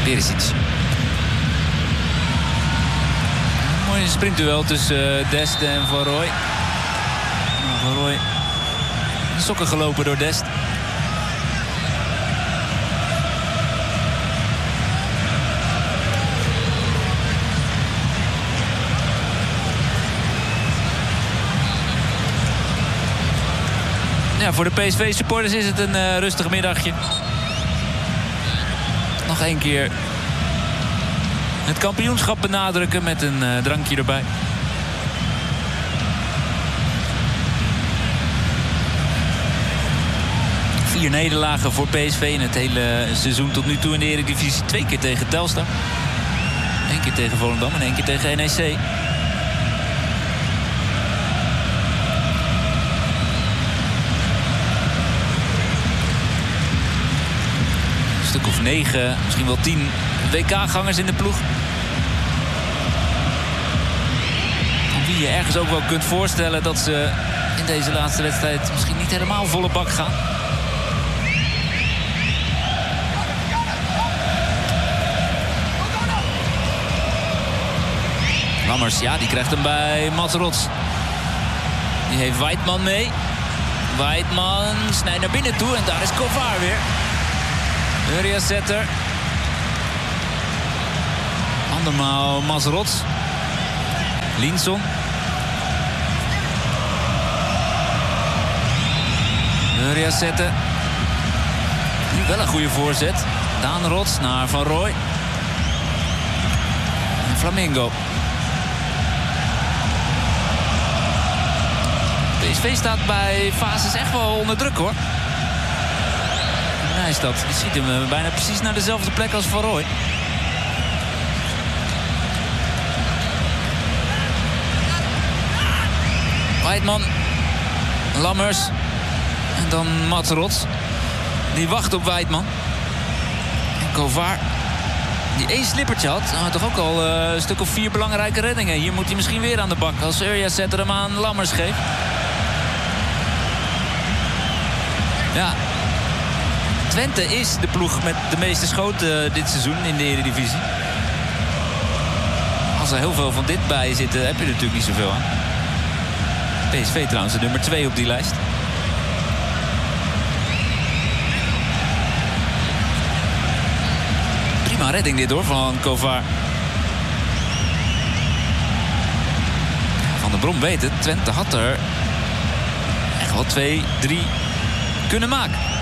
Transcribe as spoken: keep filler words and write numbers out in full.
Perisic. Een mooie sprintduel tussen uh, Dest en Van Rooij. Nou, Van Rooij de sokken gelopen door Dest. Ja, voor de P S V-supporters is het een uh, rustig middagje. Nog één keer het kampioenschap benadrukken met een uh, drankje erbij. Vier nederlagen voor P S V in het hele seizoen tot nu toe in de Eredivisie. Twee keer tegen Telstar. Eén keer tegen Volendam en één keer tegen N E C. Stuk of negen, misschien wel tien W K-gangers in de ploeg. Van wie je ergens ook wel kunt voorstellen dat ze in deze laatste wedstrijd misschien niet helemaal volle bak gaan. Lammers, ja, die krijgt hem bij Mats Rots. Die heeft Weidman mee. Weidman snijdt naar binnen toe en daar is Kovar weer. Urias Zetter. Andermaal Mats Rots. Linson. Urias Zetter. Nu wel een goede voorzet. Daan Rots naar Van Rooij. En Flamingo. P S V staat bij fases echt wel onder druk, hoor. Hij staat, die schiet hem bijna precies naar dezelfde plek als Van Rooij. Weidman, Lammers en dan Mats Rots. Die wacht op Weidman. En Kovar, die één slippertje had, had toch ook al uh, een stuk of vier belangrijke reddingen. Hier moet hij misschien weer aan de bak als Urias Zetter hem aan Lammers geeft. Ja, Twente is de ploeg met de meeste schoten dit seizoen in de Eredivisie. Als er heel veel van dit bij zit, heb je er natuurlijk niet zoveel aan. P S V trouwens de nummer twee op die lijst. Prima redding dit hoor, van Kovar. Van der Brom weet het, Twente had er echt wel twee, drie kunnen maken.